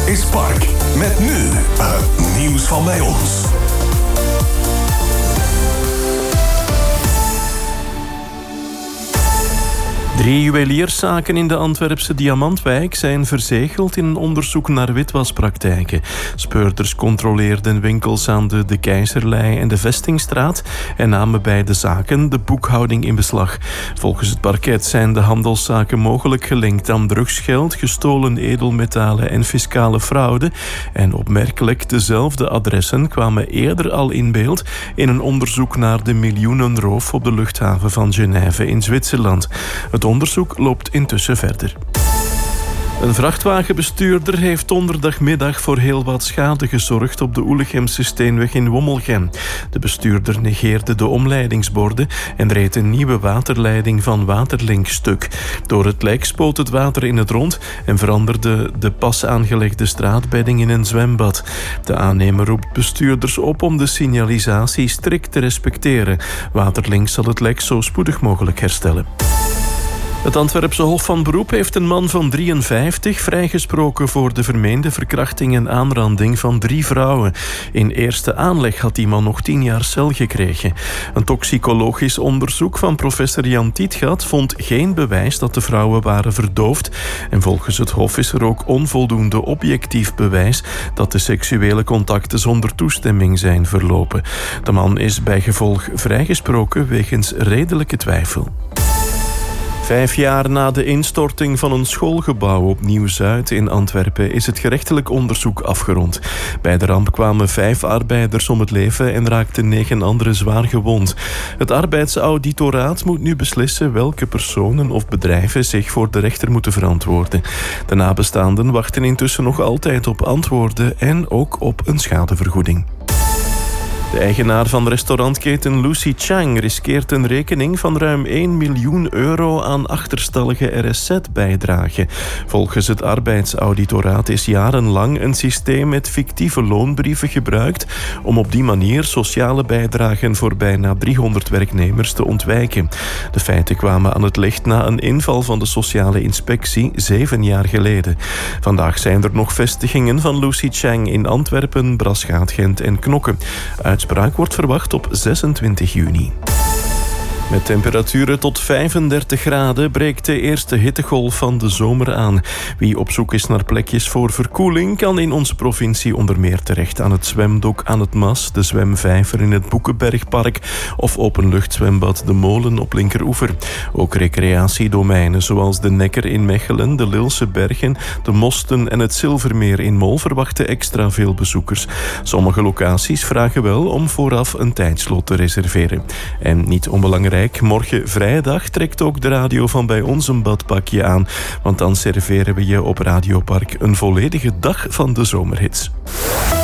is Park. Met nu het nieuws van bij ons. 3 juwelierszaken in de Antwerpse Diamantwijk zijn verzegeld in een onderzoek naar witwaspraktijken. Speurders controleerden winkels aan de Keizerlei en de Vestingstraat en namen bij de zaken de boekhouding in beslag. Volgens het parket zijn de handelszaken mogelijk gelinkt aan drugsgeld, gestolen edelmetalen en fiscale fraude. En opmerkelijk, dezelfde adressen kwamen eerder al in beeld in een onderzoek naar de miljoenenroof op de luchthaven van Genève in Zwitserland. Het onderzoek loopt intussen verder. Een vrachtwagenbestuurder heeft donderdagmiddag voor heel wat schade gezorgd op de Oelegemse Steenweg in Wommelgem. De bestuurder negeerde de omleidingsborden en reed een nieuwe waterleiding van Waterlink stuk. Door het lek spoot het water in het rond en veranderde de pas aangelegde straatbedding in een zwembad. De aannemer roept bestuurders op om de signalisatie strikt te respecteren. Waterlink zal het lek zo spoedig mogelijk herstellen. Het Antwerpse Hof van Beroep heeft een man van 53 vrijgesproken voor de vermeende verkrachting en aanranding van 3 vrouwen. In eerste aanleg had die man nog 10 jaar cel gekregen. Een toxicologisch onderzoek van professor Jan Tietgat vond geen bewijs dat de vrouwen waren verdoofd. En volgens het Hof is er ook onvoldoende objectief bewijs dat de seksuele contacten zonder toestemming zijn verlopen. De man is bijgevolg vrijgesproken wegens redelijke twijfel. 5 jaar na de instorting van een schoolgebouw op Nieuw-Zuid in Antwerpen is het gerechtelijk onderzoek afgerond. Bij de ramp kwamen 5 arbeiders om het leven en raakten 9 anderen zwaar gewond. Het arbeidsauditoraat moet nu beslissen welke personen of bedrijven zich voor de rechter moeten verantwoorden. De nabestaanden wachten intussen nog altijd op antwoorden en ook op een schadevergoeding. De eigenaar van restaurantketen Lucy Chang riskeert een rekening van ruim 1 miljoen euro aan achterstallige RSZ-bijdragen. Volgens het arbeidsauditoraat is jarenlang een systeem met fictieve loonbrieven gebruikt om op die manier sociale bijdragen voor bijna 300 werknemers te ontwijken. De feiten kwamen aan het licht na een inval van de sociale inspectie 7 jaar geleden. Vandaag zijn er nog vestigingen van Lucy Chang in Antwerpen, Braschaat, Gent en Knokke. Uitspraak wordt verwacht op 26 juni. Met temperaturen tot 35 graden breekt de eerste hittegolf van de zomer aan. Wie op zoek is naar plekjes voor verkoeling kan in onze provincie onder meer terecht aan het zwemdok aan het Mas, de zwemvijver in het Boekenbergpark of openluchtzwembad De Molen op Linkeroever. Ook recreatiedomeinen zoals de Nekker in Mechelen, de Lilse Bergen, de Mosten en het Zilvermeer in Mol verwachten extra veel bezoekers. Sommige locaties vragen wel om vooraf een tijdslot te reserveren. En niet onbelangrijk, morgen vrijdag trekt ook de radio van bij ons een badpakje aan. Want dan serveren we je op Radio Park een volledige dag van de zomerhits.